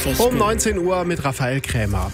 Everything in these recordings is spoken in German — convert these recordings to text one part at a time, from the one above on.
Nachrichten. Um 19 Uhr mit Raphael Krämer.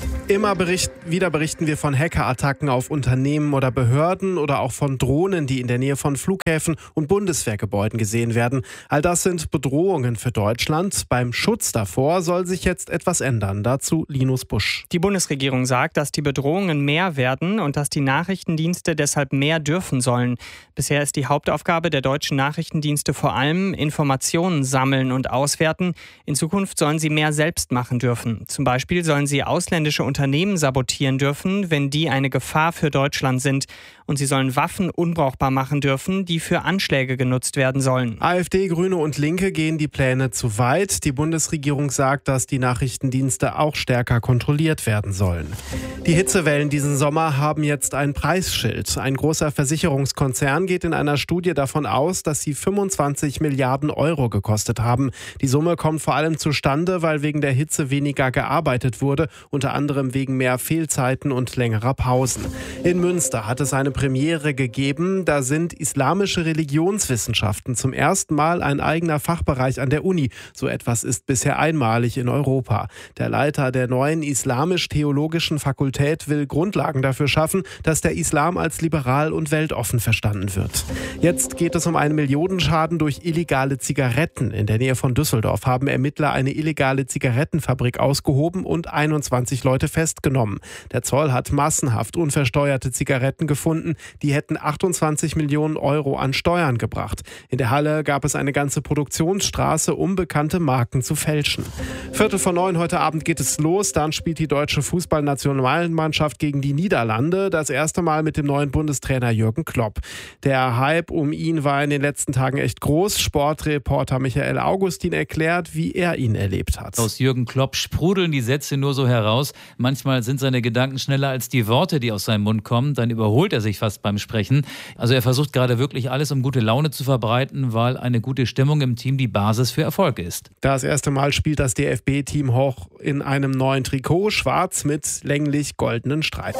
Wieder berichten wir von Hackerattacken auf Unternehmen oder Behörden oder auch von Drohnen, die in der Nähe von Flughäfen und Bundeswehrgebäuden gesehen werden. All das sind Bedrohungen für Deutschland. Beim Schutz davor soll sich jetzt etwas ändern. Dazu Linus Busch. Die Bundesregierung sagt, dass die Bedrohungen mehr werden und dass die Nachrichtendienste deshalb mehr dürfen sollen. Bisher ist die Hauptaufgabe der deutschen Nachrichtendienste vor allem Informationen sammeln und auswerten. In Zukunft sollen sie mehr selbst machen dürfen. Zum Beispiel sollen sie ausländische Unternehmen sabotieren dürfen, wenn die eine Gefahr für Deutschland sind. Und sie sollen Waffen unbrauchbar machen dürfen, die für Anschläge genutzt werden sollen. AfD, Grüne und Linke gehen die Pläne zu weit. Die Bundesregierung sagt, dass die Nachrichtendienste auch stärker kontrolliert werden sollen. Die Hitzewellen diesen Sommer haben jetzt ein Preisschild. Ein großer Versicherungskonzern geht in einer Studie davon aus, dass sie 25 Milliarden Euro gekostet haben. Die Summe kommt vor allem zustande, weil wegen der Hitze weniger gearbeitet wurde, unter anderem wegen mehr Fehlzeiten und längerer Pausen. In Münster hat es eine Premiere gegeben. Da sind islamische Religionswissenschaften zum ersten Mal ein eigener Fachbereich an der Uni. So etwas ist bisher einmalig in Europa. Der Leiter der neuen islamisch-theologischen Fakultät will Grundlagen dafür schaffen, dass der Islam als liberal und weltoffen verstanden wird. Jetzt geht es um einen Millionenschaden durch illegale Zigaretten. In der Nähe von Düsseldorf haben Ermittler eine illegale Zigarettenfabrik ausgehoben und 21 Leute festgenommen. Der Zoll hat massenhaft unversteuerte Zigaretten gefunden. Die hätten 28 Millionen Euro an Steuern gebracht. In der Halle gab es eine ganze Produktionsstraße, um bekannte Marken zu fälschen. 8:45 heute Abend geht es los. Dann spielt die deutsche Fußballnationalmannschaft gegen die Niederlande. Das erste Mal mit dem neuen Bundestrainer Jürgen Klopp. Der Hype um ihn war in den letzten Tagen echt groß. Sportreporter Michael Augustin erklärt, wie er ihn erlebt hat. Aus Jürgen Klopp sprudeln die Sätze nur so heraus. Manchmal sind seine Gedanken schneller als die Worte, die aus seinem Mund kommen. Dann überholt er sich fast beim Sprechen. Also er versucht gerade wirklich alles, um gute Laune zu verbreiten, weil eine gute Stimmung im Team die Basis für Erfolg ist. Das erste Mal spielt das DFB-Team hoch in einem neuen Trikot, schwarz mit länglich goldenen Streifen.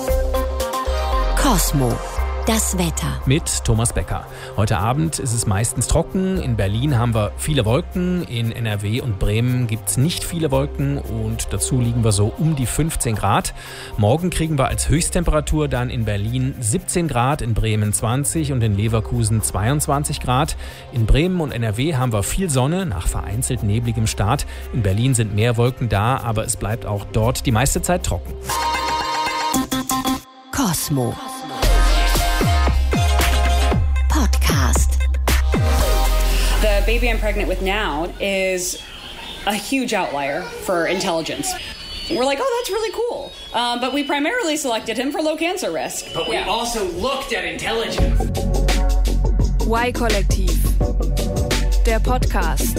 Cosmo. Das Wetter. Mit Thomas Becker. Heute Abend ist es meistens trocken. In Berlin haben wir viele Wolken. In NRW und Bremen gibt es nicht viele Wolken. Und dazu liegen wir so um die 15 Grad. Morgen kriegen wir als Höchsttemperatur dann in Berlin 17 Grad, in Bremen 20 und in Leverkusen 22 Grad. In Bremen und NRW haben wir viel Sonne nach vereinzelt nebligem Start. In Berlin sind mehr Wolken da, aber es bleibt auch dort die meiste Zeit trocken. Cosmo. The baby I'm pregnant with now is a huge outlier for intelligence. We're like, oh, that's really cool. But we primarily selected him for low cancer risk. But we also looked at intelligence. Y-Kollektiv. Der Podcast.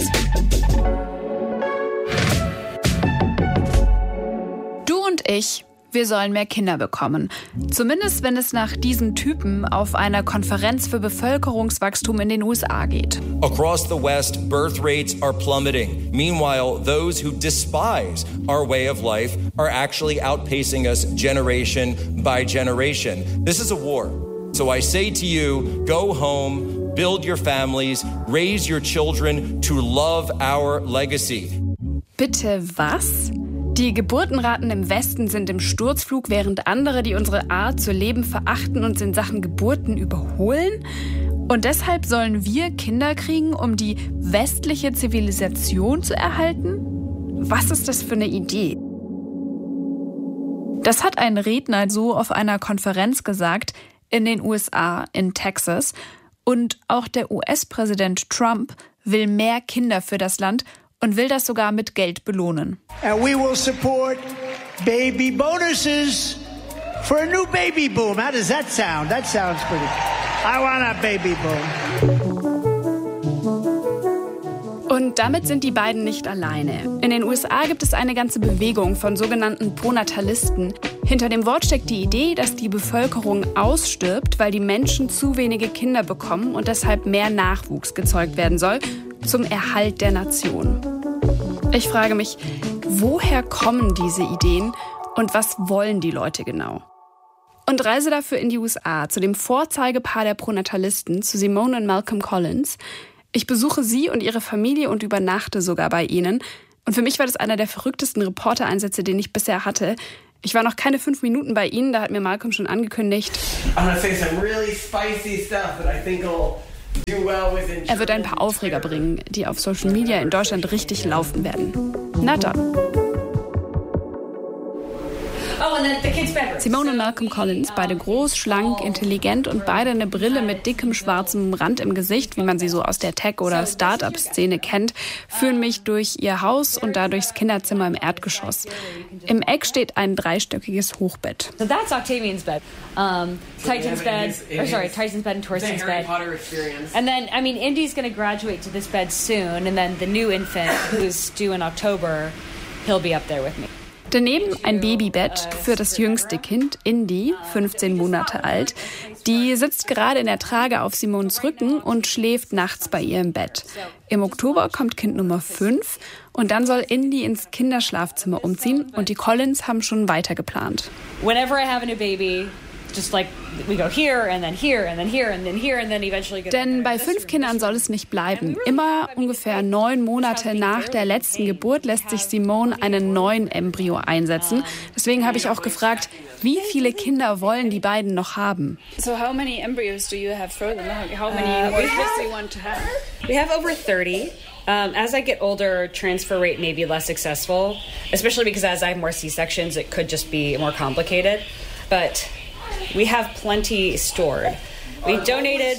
Du und ich. Wir sollen mehr Kinder bekommen. Zumindest, wenn es nach diesen Typen auf einer Konferenz für Bevölkerungswachstum in den USA geht. Across the West, birth rates are plummeting. Meanwhile, those who despise our way of life are actually outpacing us generation by generation. This is a war. So I say to you, go home, build your families, raise your children to love our legacy. Bitte was? Die Geburtenraten im Westen sind im Sturzflug, während andere, die unsere Art zu leben verachten, uns in Sachen Geburten überholen? Und deshalb sollen wir Kinder kriegen, um die westliche Zivilisation zu erhalten? Was ist das für eine Idee? Das hat ein Redner so auf einer Konferenz gesagt in den USA, in Texas. Und auch der US-Präsident Trump will mehr Kinder für das Land und will das sogar mit Geld belohnen. And we will support baby bonuses for a new baby boom. How does that sound? That sounds pretty. I want a baby boom. Und damit sind die beiden nicht alleine. In den USA gibt es eine ganze Bewegung von sogenannten Pronatalisten. Hinter dem Wort steckt die Idee, dass die Bevölkerung ausstirbt, weil die Menschen zu wenige Kinder bekommen und deshalb mehr Nachwuchs gezeugt werden soll, zum Erhalt der Nation. Ich frage mich, woher kommen diese Ideen und was wollen die Leute genau? Und reise dafür in die USA, zu dem Vorzeigepaar der Pronatalisten, zu Simone und Malcolm Collins. Ich besuche sie und ihre Familie und übernachte sogar bei ihnen. Und für mich war das einer der verrücktesten Reportereinsätze, den ich bisher hatte. Ich war noch keine 5 Minuten bei Ihnen, da hat mir Malcolm schon angekündigt. Er wird ein paar Aufreger bringen, die auf Social Media in Deutschland richtig laufen werden. Na dann. Simone und Malcolm Collins, beide groß, schlank, intelligent und beide eine Brille mit dickem schwarzem Rand im Gesicht, wie man sie so aus der Tech- oder Start-up-Szene kennt, führen mich durch ihr Haus und da durchs Kinderzimmer im Erdgeschoss. Im Eck steht ein 3-stöckiges Hochbett. So that's Octavian's bed. Tyson's bed and Torsten's bed. And then, Indy's going to graduate to this bed soon, and then the new infant, who's due in October, he'll be up there with me. Daneben ein Babybett für das jüngste Kind, Indy, 15 Monate alt. Die sitzt gerade in der Trage auf Simons Rücken und schläft nachts bei ihr im Bett. Im Oktober kommt Kind Nummer 5 und dann soll Indy ins Kinderschlafzimmer umziehen und die Collins haben schon weiter geplant. Whenever I have a new baby, just like we go here and then here and then here and then here and then eventually get. Denn bei 5 Kindern soll es nicht bleiben. Immer ungefähr 9 Monate nach der letzten Geburt lässt sich Simone einen neuen Embryo einsetzen. Deswegen habe ich auch gefragt, wie viele Kinder wollen die beiden noch haben? So how many embryos do you have frozen? How many do you want to have? We have over 30. As I get older, transfer rate may be less successful, especially because as I have more C-sections, it could just be more complicated. But we have plenty stored. We donated.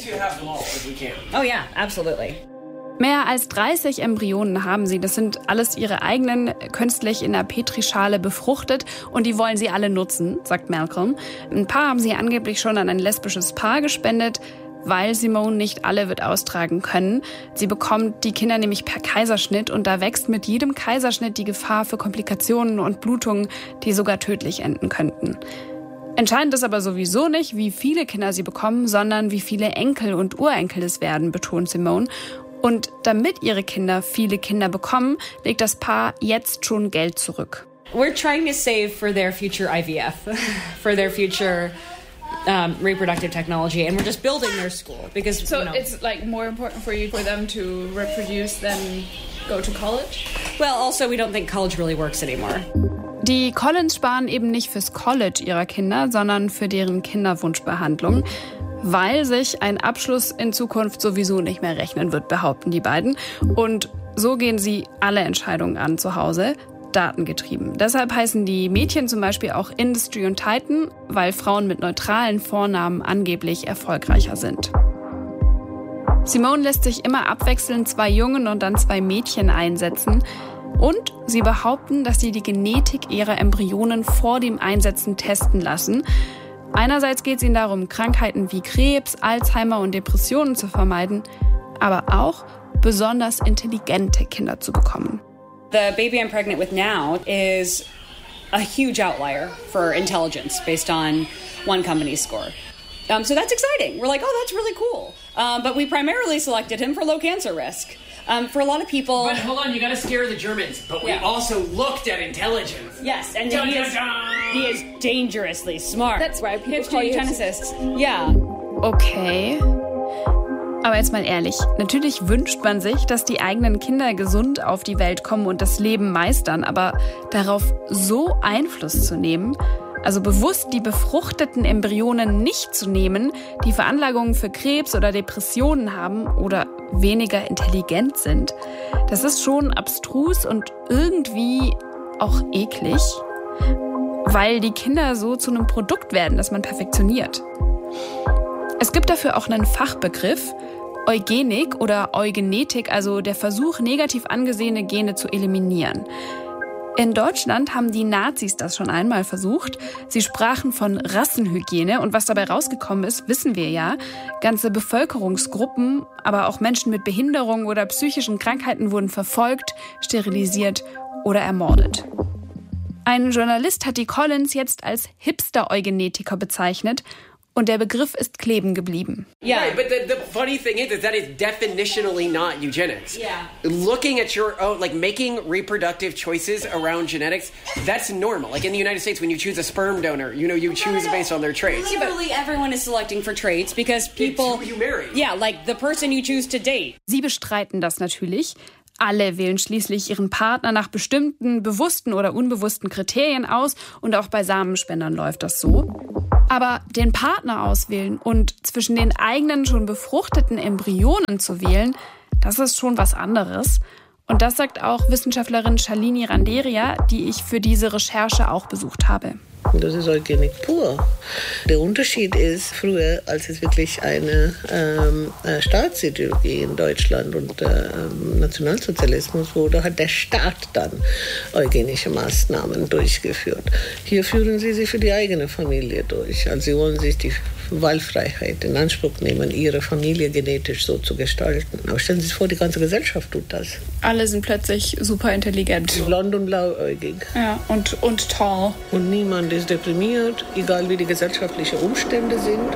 Oh yeah, absolutely. Mehr als 30 Embryonen haben sie. Das sind alles ihre eigenen, künstlich in der Petrischale befruchtet. Und die wollen sie alle nutzen, sagt Malcolm. Ein paar haben sie angeblich schon an ein lesbisches Paar gespendet, weil Simone nicht alle wird austragen können. Sie bekommt die Kinder nämlich per Kaiserschnitt und da wächst mit jedem Kaiserschnitt die Gefahr für Komplikationen und Blutungen, die sogar tödlich enden könnten. Entscheidend ist aber sowieso nicht, wie viele Kinder sie bekommen, sondern wie viele Enkel und Urenkel es werden, betont Simone. Und damit ihre Kinder viele Kinder bekommen, legt das Paar jetzt schon Geld zurück. We're trying to save for their future IVF, for their future reproductive technology, and we're just building their school because it's like more important for you for them to reproduce than go to college? Well, also we don't think college really works anymore. Die Collins sparen eben nicht fürs College ihrer Kinder, sondern für deren Kinderwunschbehandlung, weil sich ein Abschluss in Zukunft sowieso nicht mehr rechnen wird, behaupten die beiden. Und so gehen sie alle Entscheidungen an zu Hause, datengetrieben. Deshalb heißen die Mädchen zum Beispiel auch Industry und Titan, weil Frauen mit neutralen Vornamen angeblich erfolgreicher sind. Simone lässt sich immer abwechselnd 2 Jungen und dann 2 Mädchen einsetzen. Und sie behaupten, dass sie die Genetik ihrer Embryonen vor dem Einsetzen testen lassen. Einerseits geht es ihnen darum, Krankheiten wie Krebs, Alzheimer und Depressionen zu vermeiden, aber auch besonders intelligente Kinder zu bekommen. The baby I'm pregnant with now is a huge outlier for intelligence based on one company's score. So that's exciting. We're like, oh, that's really cool. But we primarily selected him for low cancer risk. For a lot of people... But hold on, you gotta scare the Germans. But we also looked at intelligence. Yes, and he is dangerously smart. That's right, people call you geneticists. Yeah. Okay. Aber jetzt mal ehrlich, natürlich wünscht man sich, dass die eigenen Kinder gesund auf die Welt kommen und das Leben meistern, aber darauf so Einfluss zu nehmen, also bewusst die befruchteten Embryonen nicht zu nehmen, die Veranlagungen für Krebs oder Depressionen haben oder weniger intelligent sind, das ist schon abstrus und irgendwie auch eklig, weil die Kinder so zu einem Produkt werden, das man perfektioniert. Es gibt dafür auch einen Fachbegriff, Eugenik oder Eugenetik, also der Versuch, negativ angesehene Gene zu eliminieren. In Deutschland haben die Nazis das schon einmal versucht. Sie sprachen von Rassenhygiene und was dabei rausgekommen ist, wissen wir ja. Ganze Bevölkerungsgruppen, aber auch Menschen mit Behinderung oder psychischen Krankheiten wurden verfolgt, sterilisiert oder ermordet. Ein Journalist hat die Collins jetzt als Hipster-Eugenetiker bezeichnet. Und der Begriff ist kleben geblieben. Yeah, right, but the funny thing is that it's definitionally not eugenics. Yeah. Looking at your own, like making reproductive choices around genetics, that's normal. Like in the United States, when you choose a sperm donor, you choose based on their traits. Literally everyone is selecting for traits because people... It's who you marry. Yeah, like the person you choose to date. Sie bestreiten das natürlich. Alle wählen schließlich ihren Partner nach bestimmten bewussten oder unbewussten Kriterien aus und auch bei Samenspendern läuft das so. Aber den Partner auswählen und zwischen den eigenen schon befruchteten Embryonen zu wählen, das ist schon was anderes. Und das sagt auch Wissenschaftlerin Shalini Randeria, die ich für diese Recherche auch besucht habe. Das ist Eugenik pur. Der Unterschied ist, früher, als es wirklich eine Staatsideologie in Deutschland und Nationalsozialismus wurde, hat der Staat dann eugenische Maßnahmen durchgeführt. Hier führen sie für die eigene Familie durch. Also sie wollen sich die Wahlfreiheit in Anspruch nehmen, ihre Familie genetisch so zu gestalten. Aber stellen Sie sich vor, die ganze Gesellschaft tut das. Alle sind plötzlich super intelligent. Blond und blauäugig. Ja, und tall. Und niemand ist deprimiert, egal wie die gesellschaftlichen Umstände sind.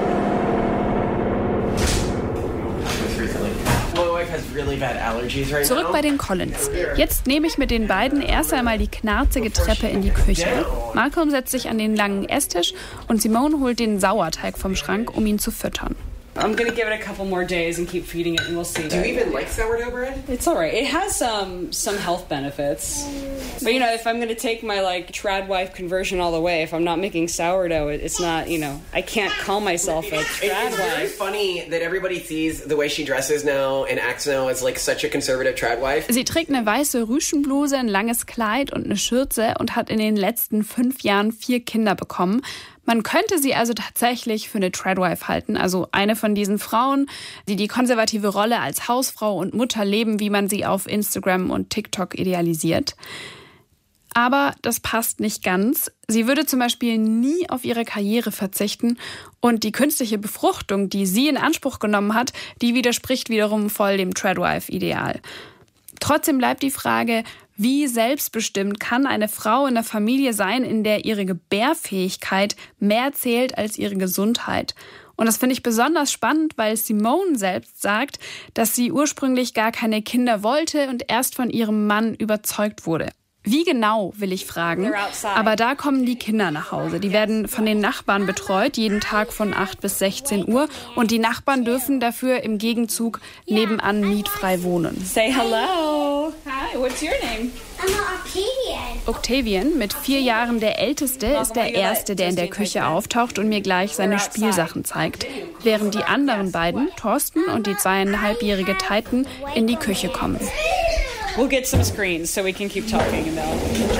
Zurück bei den Collins. Jetzt nehme ich mit den beiden erst einmal die knarzige Treppe in die Küche. Malcolm setzt sich an den langen Esstisch und Simone holt den Sauerteig vom Schrank, um ihn zu füttern. I'm gonna give it a couple more days and keep feeding it, and we'll see. Do you even like sourdough bread? It's all right. It has some health benefits, but you know, if I'm gonna take my trad wife conversion all the way, if I'm not making sourdough, it's not. You know, I can't call myself a trad It's very wife. funny that everybody sees the way she dresses now and acts now as such a conservative trad wife. Sie trägt eine weiße Rüschenbluse, ein langes Kleid und eine Schürze und hat in den letzten 5 Jahren 4 Kinder bekommen. Man könnte sie also tatsächlich für eine Tradwife halten, also eine von diesen Frauen, die die konservative Rolle als Hausfrau und Mutter leben, wie man sie auf Instagram und TikTok idealisiert. Aber das passt nicht ganz. Sie würde zum Beispiel nie auf ihre Karriere verzichten und die künstliche Befruchtung, die sie in Anspruch genommen hat, die widerspricht wiederum voll dem Tradwife-Ideal. Trotzdem bleibt die Frage, wie selbstbestimmt kann eine Frau in einer Familie sein, in der ihre Gebärfähigkeit mehr zählt als ihre Gesundheit? Und das finde ich besonders spannend, weil Simone selbst sagt, dass sie ursprünglich gar keine Kinder wollte und erst von ihrem Mann überzeugt wurde. Wie genau, will ich fragen. Aber da kommen die Kinder nach Hause. Die werden von den Nachbarn betreut, jeden Tag von 8 bis 16 Uhr. Und die Nachbarn dürfen dafür im Gegenzug nebenan mietfrei wohnen. Say hello. Hi, what's your name? Octavian, mit 4 Jahren der Älteste, ist der Erste, der in der Küche auftaucht und mir gleich seine Spielsachen zeigt. Während die anderen beiden, Thorsten und die 2,5-jährige Titan, in die Küche kommen. We'll get some screens so we can keep talking about.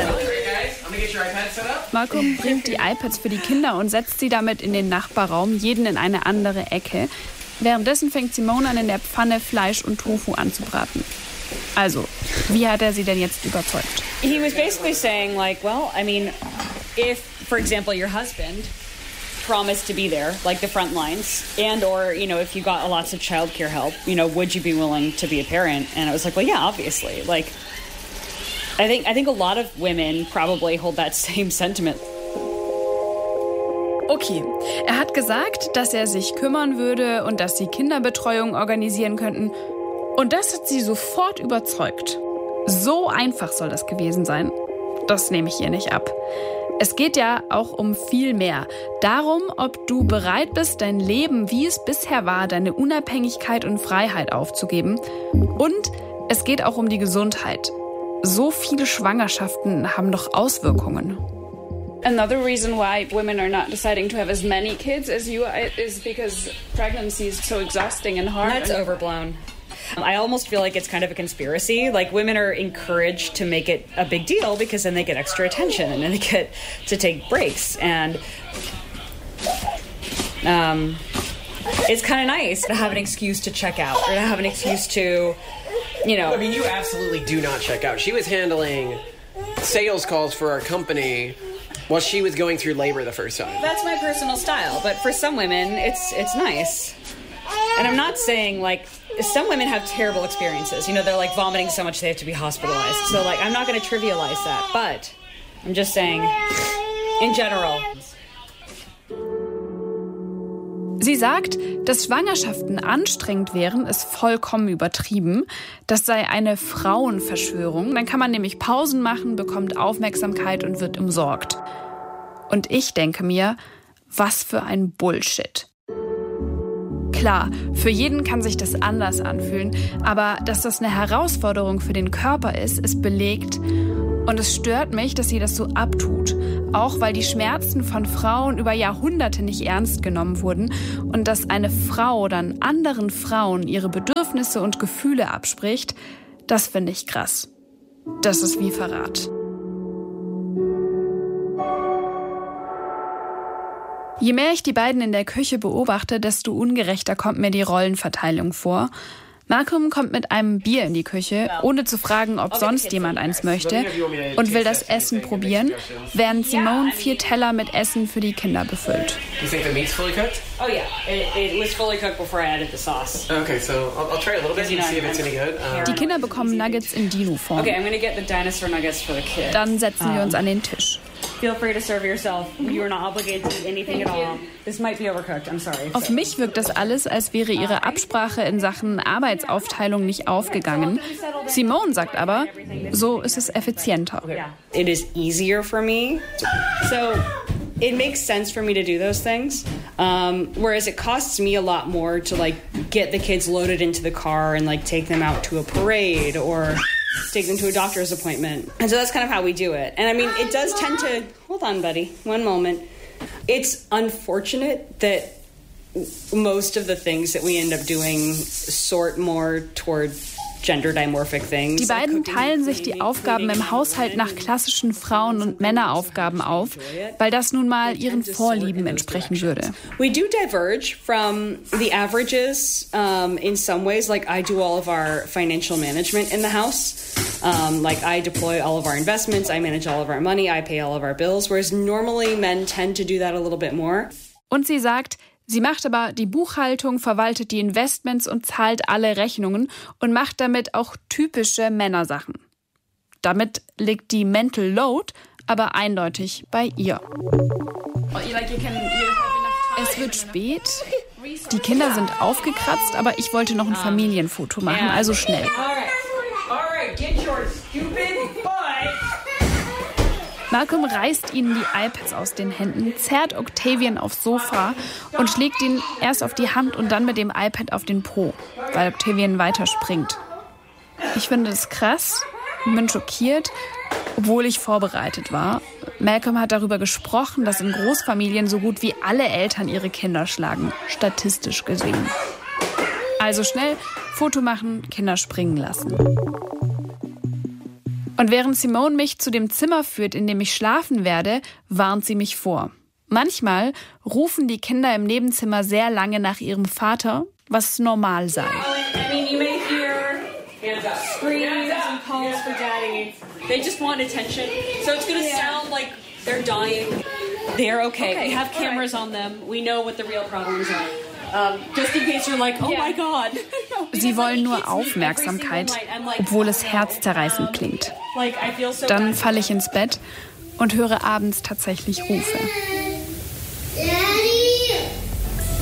Malcolm bringt die iPads für die Kinder und setzt sie damit in den Nachbarraum, jeden in eine andere Ecke. Währenddessen fängt Simone an, in der Pfanne Fleisch und Tofu anzubraten. Also, wie hat er sie denn jetzt überzeugt? He was basically saying well, I mean, if, for example, your husband promised to be there, like the front lines, and or, if you got lots of childcare help, would you be willing to be a parent? And I was like, well, yeah, obviously. I think a lot of women probably hold that same sentiment. Okay, er hat gesagt, dass er sich kümmern würde und dass sie Kinderbetreuung organisieren könnten. Und das hat sie sofort überzeugt. So einfach soll das gewesen sein. Das nehme ich ihr nicht ab. Es geht ja auch um viel mehr. Darum, ob du bereit bist, dein Leben, wie es bisher war, deine Unabhängigkeit und Freiheit aufzugeben. Und es geht auch um die Gesundheit. So viele Schwangerschaften haben doch Auswirkungen. Another reason why women are not deciding to have as many kids as you is because pregnancy is so exhausting and hard. That's overblown. I almost feel like it's kind of a conspiracy. Women are encouraged to make it a big deal because then they get extra attention and then they get to take breaks. And it's kind of nice to have an excuse to check out or to have an excuse to, I mean, you absolutely do not check out. She was handling sales calls for our company while she was going through labor the first time. That's my personal style, but for some women, it's nice. And I'm not saying, some women have terrible experiences. They're vomiting so much they have to be hospitalized. So I'm not going to trivialize that, but I'm just saying, in general. Sie sagt, dass Schwangerschaften anstrengend wären, ist vollkommen übertrieben. Das sei eine Frauenverschwörung. Dann kann man nämlich Pausen machen, bekommt Aufmerksamkeit und wird umsorgt. Und ich denke mir, was für ein Bullshit. Klar, für jeden kann sich das anders anfühlen, aber dass das eine Herausforderung für den Körper ist belegt. Und es stört mich, dass sie das so abtut. Auch weil die Schmerzen von Frauen über Jahrhunderte nicht ernst genommen wurden und dass eine Frau dann anderen Frauen ihre Bedürfnisse und Gefühle abspricht, das finde ich krass. Das ist wie Verrat. Je mehr ich die beiden in der Küche beobachte, desto ungerechter kommt mir die Rollenverteilung vor. Malcolm kommt mit einem Bier in die Küche, ohne zu fragen, ob sonst jemand eins möchte, und will das Essen probieren, während Simone 4 Teller mit Essen für die Kinder befüllt. You think the meat's fully cooked? Oh yeah, it was fully cooked before I added the sauce. Okay, so I'll try a little bit and see if it's any good. Die Kinder bekommen Nuggets in Dino-Form. Okay, I'm gonna get the dinosaur nuggets for the kids. Dann setzen wir uns an den Tisch. Feel free to serve yourself. You are not obligated to eat anything at all. This might be overcooked. I'm sorry. Auf mich wirkt das alles, als wäre ihre Absprache in Sachen Arbeitsaufteilung nicht aufgegangen. Simone sagt aber, so ist es effizienter. It is easier for me. So it makes sense for me to do those things. Whereas it costs me a lot more to like get the kids loaded into the car and like take them out to a parade or take them to a doctor's appointment. And so that's kind of how we do it. And I mean, it does tend to... Hold on, buddy. One moment. It's unfortunate that most of the things that we end up doing sort more toward gender-dimorphic things. Die beiden teilen sich die Aufgaben im Haushalt nach klassischen Frauen- und Männeraufgaben auf, weil das nun mal ihren Vorlieben entsprechen würde. We do diverge from the averages in some ways. Like I do all of our financial management in the house. Like I deploy all of our investments, I manage all of our money, I pay all of our bills, whereas normally men tend to do that a little bit more. Und sie sagt, sie macht aber die Buchhaltung, verwaltet die Investments und zahlt alle Rechnungen und macht damit auch typische Männersachen. Damit liegt die Mental Load aber eindeutig bei ihr. Es wird spät, die Kinder sind aufgekratzt, aber ich wollte noch ein Familienfoto machen, also schnell. Malcolm reißt ihnen die iPads aus den Händen, zerrt Octavian aufs Sofa und schlägt ihn erst auf die Hand und dann mit dem iPad auf den Po, weil Octavian weiter springt. Ich finde das krass und bin schockiert, obwohl ich vorbereitet war. Malcolm hat darüber gesprochen, dass in Großfamilien so gut wie alle Eltern ihre Kinder schlagen, statistisch gesehen. Also schnell Foto machen, Kinder springen lassen. Und während Simone mich zu dem Zimmer führt, in dem ich schlafen werde, warnt sie mich vor. Manchmal rufen die Kinder im Nebenzimmer sehr lange nach ihrem Vater, was normal sei. They just want attention. So it's going to sound like they're dying. They're okay. We have cameras on them. We know what the real problems are. Just in case you're like, oh my God. Sie wollen nur Aufmerksamkeit, obwohl es herzzerreißend klingt. Dann falle ich ins Bett und höre abends tatsächlich Rufe.